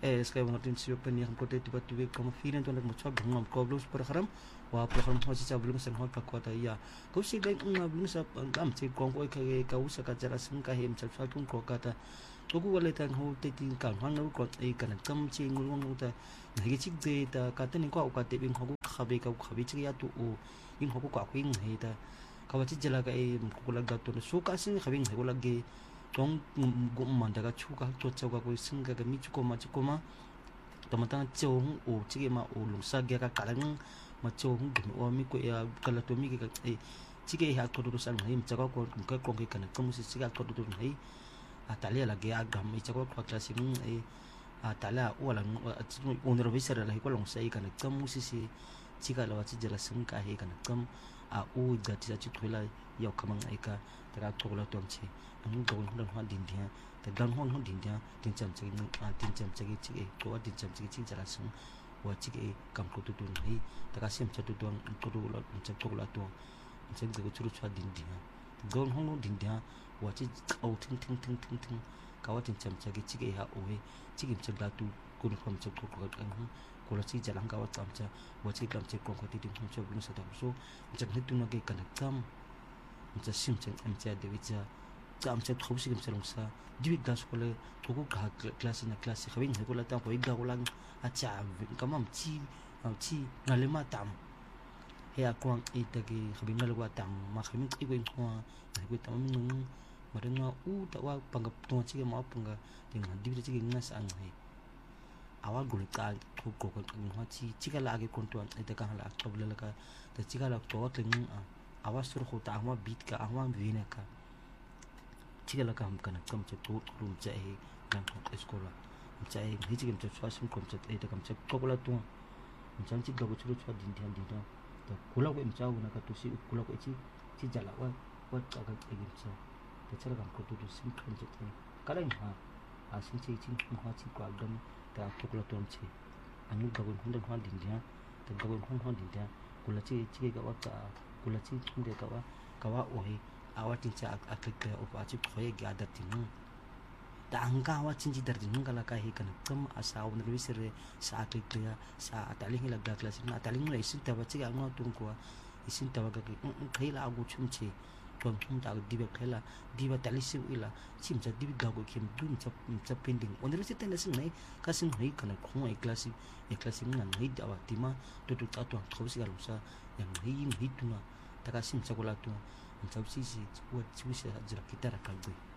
Sekarang mengerti siapa ni yang kota tiba-tiba kamu fikiran tu nak macam bangam problem super haram, wah problem masih saya belum senhol pakuat ya. Kau sih lain belum saya am sih kau kau sekat jalan sengkah hem cepat pun kau kata. Kau boleh tang ho teti kan hang nau kau kan kam sih ngulung tu. Nah cik je ta kata ni kau kata bing kau khabi cik ya tu in kau kau ing he ta. Kau cik jalan kau laga tu suka sih khabing kau lagi. Dong gumman daga chuga to chaga ko singa ga mi chuko ma tamata chong o chige ma o lu sa ga kalang ma chong gum o mi ko ya kala to mi ga chige ha ko do sang hai mi chaga ko ka ko ga kana ko si siga ko do hai atale la ga ga mi chaga ko klasi mi atala wala onro bisara la ko long sai kana kam si chiga la wa chi jala sing ka he kana kam a o ga ti chi thola yo kamang ai ka ta ko la tom chi ang gawin hon hon din dia ta gan hon din dia tin cham chagi tin cham chagi chi to wa tin cham chagi chi jala sing wa chi kam ko tu hai ta ka sim cha tu to la cham to la to cham ga churu chwa din dia gan hon din dia wa chi au ting ka wa tin cham chagi chi ha o he chi kim chag la tu ko no kam chag ko ko la chi jala ga wa cham cha wa chi kam chag ko ti tin hon chog no sa ta so cham he tu no ge kan kam cha sim chang am cha de cha am cha thau si kam sa diwi gas ko le to ko ga class na class khabing he ko la ta ko ga ko lang a cha kamam chi na le ma tam he a kwang e ta ge khabing na le wa tam ma khabing ki ko ko na ko tam nung ma de nga u ta wa pang to chi ge ma pang ga ding ha diwi chi ge nga sa ang he awa gul ka ko ha chi ga la ge kon to e ta ka la to le la ka ta chi ga la to ta ng awa sur ko ta ma bit ka awa vina ka chiga la kam kana kam che to rum che he kan ko eskola che he ni chigem che swasim kom che e ta kam che ko la to chan chi ga go churu chwa din ta to kula ko im cha na ka to si kula ko chi jala wa ka ga e gim cha ta chara kam ko to sim kan che te kala ha a sin chi ha chi kwa dam ta to kula to che anu ga go hunda ha din dia ta ga go hon din dia kula chi ga wa ka kula chi hunda ka wa o he awatin cha aklik of achi khoye ga datin ta anga wa chinji dar din ngala ka he kan kam asa on revisere sa aklik ya sa ataling la ga class na ataling la isin ta bachi ga ngo tung ko isin ta ga khaila agu chumche ton hum ta dibe khaila diba talisi ila chim cha dibi ga go kim dun cha pending on revisere na sin nai ka sin hai kan khong e class ngan hai da wa tima to ta to khosi ga rusa yang hi tuna ta ka sim cha ko la tu Então, se o se a jira kita rakalbai